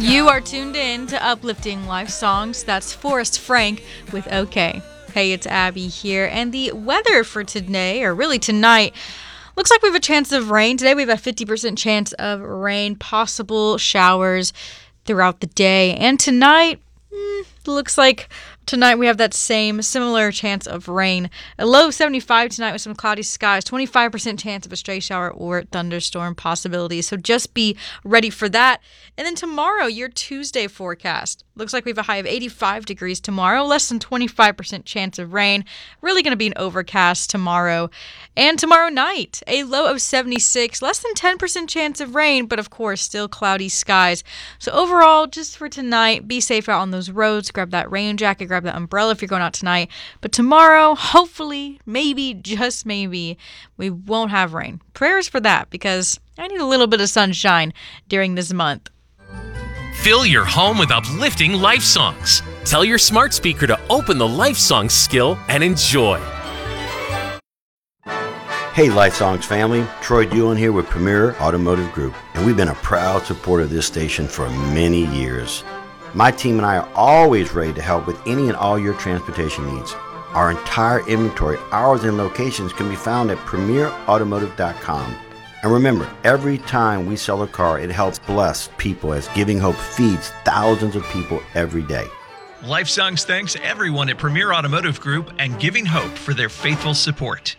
You are tuned in to Uplifting Life Songs. That's Forrest Frank with OK. Hey, it's Abby here. And the weather for today, or really tonight, looks like we have a chance of rain. Today we have a 50% chance of rain, possible showers throughout the day. And tonight, looks like tonight we have that same similar chance of rain. A low of 75 tonight with some cloudy skies, 25% chance of a stray shower or thunderstorm possibility. So just be ready for that. And then tomorrow, your Tuesday forecast. Looks like we have a high of 85 degrees tomorrow, less than 25% chance of rain. Really going to be an overcast tomorrow. And tomorrow night, a low of 76, less than 10% chance of rain, but of course, still cloudy skies. So overall, just for tonight, be safe out on those roads. Grab that rain jacket, grab that umbrella if you're going out tonight. But tomorrow, hopefully, maybe, just maybe, we won't have rain. Prayers for that, because I need a little bit of sunshine during this month. Fill your home with uplifting life songs. Tell your smart speaker to open the life songs skill and enjoy. Hey Life Songs family, Troy Doolan here with Premier Automotive Group, and we've been a proud supporter of this station for many years. My team and I are always ready to help with any and all your transportation needs. Our entire inventory, hours, and locations can be found at premierautomotive.com. And remember, every time we sell a car, it helps bless people as Giving Hope feeds thousands of people every day. Life Songs thanks everyone at Premier Automotive Group and Giving Hope for their faithful support.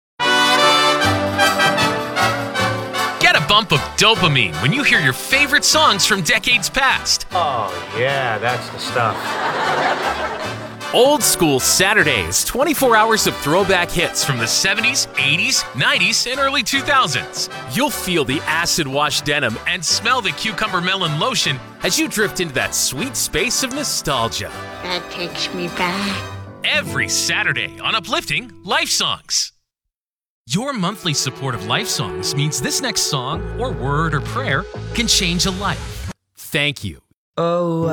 Get a bump of dopamine when you hear your favorite songs from decades past. Oh, yeah, that's the stuff. Old School Saturdays, 24 hours of throwback hits from the 70s, 80s, 90s, and early 2000s. You'll feel the acid-wash denim and smell the cucumber melon lotion as you drift into that sweet space of nostalgia. That takes me back. Every Saturday on Uplifting Life Songs. Your monthly support of Life Songs means this next song, or word, or prayer can change a life. Thank you. Oh,